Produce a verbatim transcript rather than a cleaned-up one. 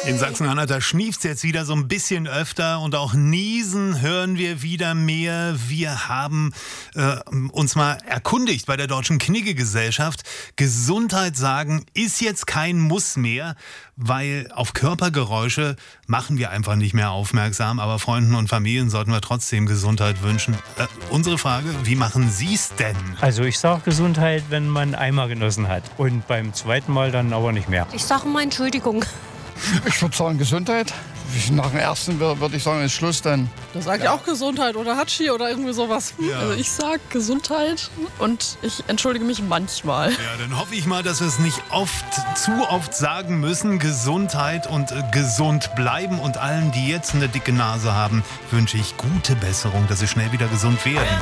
In Sachsen-Anhalt, da schnieft's jetzt wieder so ein bisschen öfter und auch Niesen hören wir wieder mehr. Wir haben äh, uns mal erkundigt bei der Deutschen Knigge-Gesellschaft. Gesundheit sagen ist jetzt kein Muss mehr, weil auf Körpergeräusche machen wir einfach nicht mehr aufmerksam. Aber Freunden und Familien sollten wir trotzdem Gesundheit wünschen. Äh, unsere Frage, wie machen Sie's denn? Also ich sage Gesundheit, wenn man einmal genossen hat und beim zweiten Mal dann aber nicht mehr. Ich sage mal Entschuldigung. Ich würde sagen Gesundheit. Nach dem ersten würde ich sagen, ist Schluss dann. Da sage ich auch Gesundheit oder Hatschi oder irgendwie sowas. Ja. Also ich sage Gesundheit und ich entschuldige mich manchmal. Ja, dann hoffe ich mal, dass wir es nicht oft, zu oft sagen müssen. Gesundheit und äh, gesund bleiben. Und allen, die jetzt eine dicke Nase haben, wünsche ich gute Besserung, dass sie schnell wieder gesund werden.